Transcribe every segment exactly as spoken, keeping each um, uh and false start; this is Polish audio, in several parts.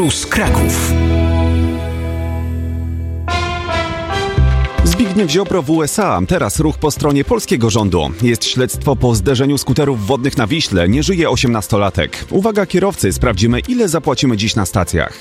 Plus Kraków. Zbigniew Ziobro w U S A. Teraz ruch po stronie polskiego rządu. Jest śledztwo po zderzeniu skuterów wodnych na Wiśle. Nie żyje osiemnastolatek. Uwaga kierowcy, sprawdzimy, ile zapłacimy dziś na stacjach.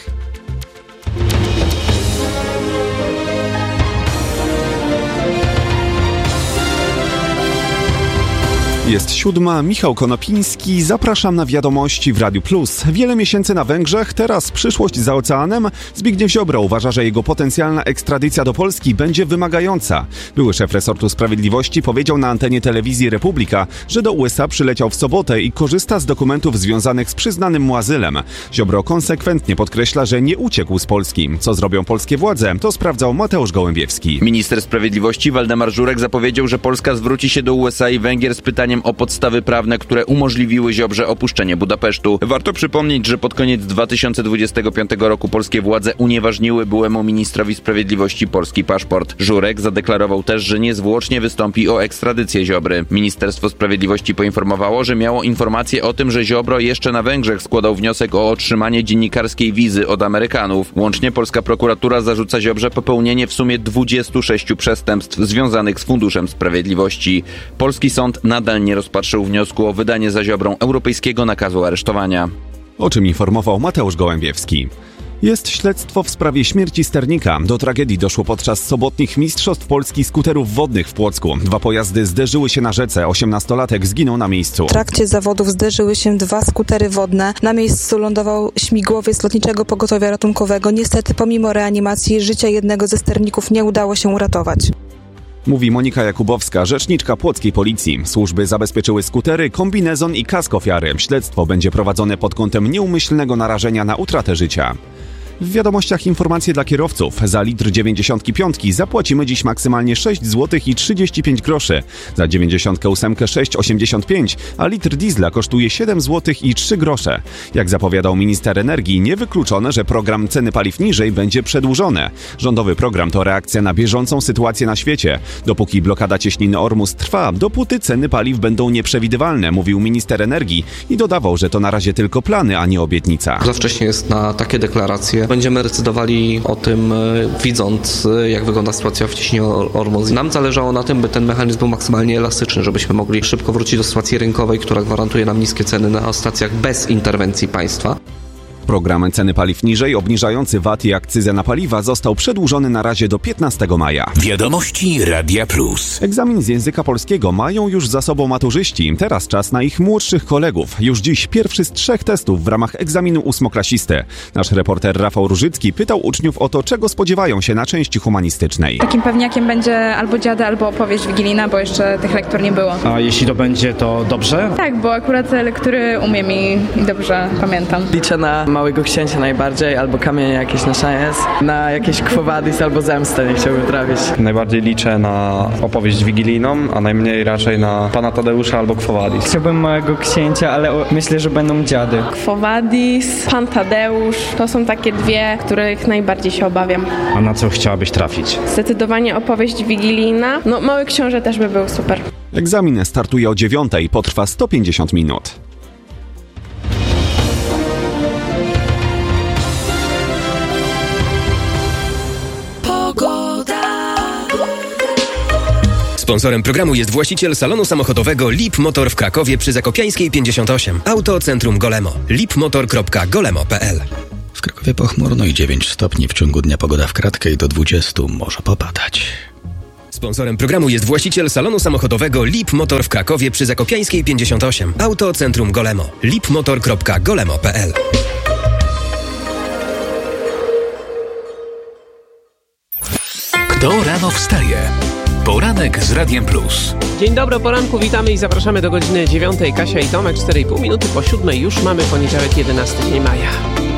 Jest siódma, Michał Konopiński, zapraszam na wiadomości w Radiu Plus. Wiele miesięcy na Węgrzech, teraz przyszłość za oceanem. Zbigniew Ziobro uważa, że jego potencjalna ekstradycja do Polski będzie wymagająca. Były szef resortu sprawiedliwości powiedział na antenie telewizji Republika, że do U S A przyleciał w sobotę i korzysta z dokumentów związanych z przyznanym mu azylem. Ziobro konsekwentnie podkreśla, że nie uciekł z Polski. Co zrobią polskie władze, to sprawdzał Mateusz Gołębiewski. Minister sprawiedliwości Waldemar Żurek zapowiedział, że Polska zwróci się do U S A i Węgier z pytaniem o podstawy prawne, które umożliwiły Ziobrze opuszczenie Budapesztu. Warto przypomnieć, że pod koniec dwa tysiące dwudziestego piątego roku polskie władze unieważniły byłemu ministrowi sprawiedliwości polski paszport. Żurek zadeklarował też, że niezwłocznie wystąpi o ekstradycję Ziobry. Ministerstwo Sprawiedliwości poinformowało, że miało informację o tym, że Ziobro jeszcze na Węgrzech składał wniosek o otrzymanie dziennikarskiej wizy od Amerykanów. Łącznie polska prokuratura zarzuca Ziobrze popełnienie w sumie dwudziestu sześciu przestępstw związanych z Funduszem Sprawiedliwości. Polski sąd nadal nie rozpatrzył wniosku o wydanie za Ziobrą europejskiego nakazu aresztowania. O czym informował Mateusz Gołębiewski. Jest śledztwo w sprawie śmierci sternika. Do tragedii doszło podczas sobotnich mistrzostw Polski skuterów wodnych w Płocku. Dwa pojazdy zderzyły się na rzece. osiemnastolatek zginął na miejscu. W trakcie zawodów zderzyły się dwa skutery wodne. Na miejscu lądował śmigłowiec Lotniczego Pogotowia Ratunkowego. Niestety pomimo reanimacji życia jednego ze sterników nie udało się uratować. Mówi Monika Jakubowska, rzeczniczka płockiej policji. Służby zabezpieczyły skutery, kombinezon i kask ofiary. Śledztwo będzie prowadzone pod kątem nieumyślnego narażenia na utratę życia. W wiadomościach informacje dla kierowców. Za litr dziewięćdziesiątki piątki zapłacimy dziś maksymalnie sześć złotych i trzydzieści pięć groszy. Za dziewięćdziesiątkę ósemkę sześć osiemdziesiąt pięć, a litr diesla kosztuje siedem złotych i trzy grosze. Jak zapowiadał minister energii, niewykluczone, że program ceny paliw niżej będzie przedłużony. Rządowy program to reakcja na bieżącą sytuację na świecie. Dopóki blokada cieśniny Ormus trwa, dopóty ceny paliw będą nieprzewidywalne, mówił minister energii i dodawał, że to na razie tylko plany, a nie obietnica. Za wcześnie jest na takie deklaracje. Będziemy decydowali o tym, widząc, jak wygląda sytuacja w cieśninie Ormus. Nam zależało na tym, by ten mechanizm był maksymalnie elastyczny, żebyśmy mogli szybko wrócić do sytuacji rynkowej, która gwarantuje nam niskie ceny na stacjach bez interwencji państwa. Program ceny paliw niżej, obniżający V A T i akcyzę na paliwa został przedłużony na razie do piętnastego maja. Wiadomości Radia Plus. Egzamin z języka polskiego mają już za sobą maturzyści. Teraz czas na ich młodszych kolegów. Już dziś pierwszy z trzech testów w ramach egzaminu ósmoklasisty. Nasz reporter Rafał Różycki pytał uczniów o to, czego spodziewają się na części humanistycznej. Takim pewniakiem będzie albo dziada, albo opowieść wigilijna, bo jeszcze tych lektur nie było. A jeśli to będzie, to dobrze? Tak, bo akurat te lektury umiem i dobrze pamiętam. Liczę na Małego Księcia najbardziej, albo Kamienie jakieś na szajens, na jakieś Quo Vadis albo Zemstę nie chciałbym trafić. Najbardziej liczę na opowieść wigilijną, a najmniej raczej na Pana Tadeusza albo Quo Vadis. Chciałbym Małego Księcia, ale myślę, że będą dziady. Quo Vadis, Pan Tadeusz, to są takie dwie, których najbardziej się obawiam. A na co chciałabyś trafić? Zdecydowanie opowieść wigilijna. No, Mały Książę też by był super. Egzamin startuje o dziewiątej, potrwa sto pięćdziesiąt minut. Sponsorem programu jest właściciel salonu samochodowego Lip Motor w Krakowie przy Zakopiańskiej pięćdziesiąt osiem. Auto Centrum Golemo. lipmotor kropka golemo kropka pe el. W Krakowie pochmurno i dziewięć stopni. W ciągu dnia pogoda w kratkę i do dwudziestu może popadać. Sponsorem programu jest właściciel salonu samochodowego Lip Motor w Krakowie przy Zakopiańskiej pięćdziesiąt osiem. Auto Centrum Golemo. lipmotor kropka golemo kropka pe el. Kto rano wstaje? Poranek z Radiem Plus. Dzień dobry, o poranku, witamy i zapraszamy do godziny dziewiątej. Kasia i Tomek, cztery i pół minuty po siódmej. Już mamy poniedziałek, jedenasty dzień maja.